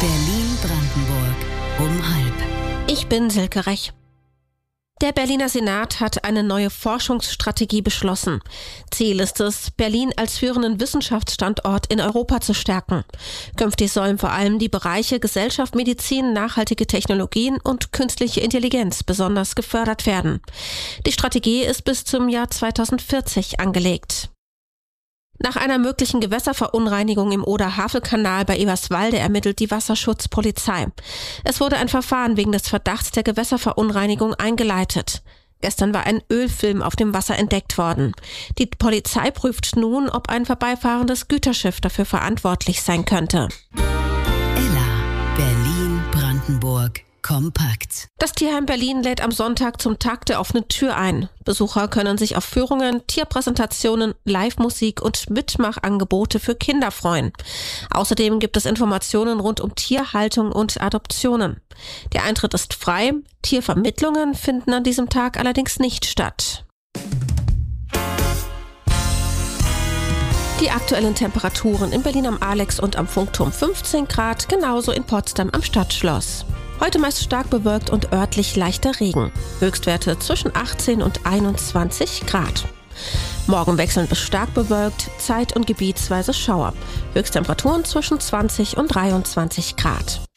Berlin-Brandenburg um halb. Ich bin Silke Rech. Der Berliner Senat hat eine neue Forschungsstrategie beschlossen. Ziel ist es, Berlin als führenden Wissenschaftsstandort in Europa zu stärken. Künftig sollen vor allem die Bereiche Gesellschaft, Medizin, nachhaltige Technologien und künstliche Intelligenz besonders gefördert werden. Die Strategie ist bis zum Jahr 2040 angelegt. Nach einer möglichen Gewässerverunreinigung im Oder-Havel-Kanal bei Eberswalde ermittelt die Wasserschutzpolizei. Es wurde ein Verfahren wegen des Verdachts der Gewässerverunreinigung eingeleitet. Gestern war ein Ölfilm auf dem Wasser entdeckt worden. Die Polizei prüft nun, ob ein vorbeifahrendes Güterschiff dafür verantwortlich sein könnte. Ella, Berlin-Brandenburg kompakt. Das Tierheim Berlin lädt am Sonntag zum Tag der offenen Tür ein. Besucher können sich auf Führungen, Tierpräsentationen, Live-Musik und Mitmachangebote für Kinder freuen. Außerdem gibt es Informationen rund um Tierhaltung und Adoptionen. Der Eintritt ist frei, Tiervermittlungen finden an diesem Tag allerdings nicht statt. Die aktuellen Temperaturen in Berlin am Alex und am Funkturm 15 Grad, genauso in Potsdam am Stadtschloss. Heute meist stark bewölkt und örtlich leichter Regen. Höchstwerte zwischen 18 und 21 Grad. Morgen wechselnd bis stark bewölkt, zeit- und gebietsweise Schauer. Höchsttemperaturen zwischen 20 und 23 Grad.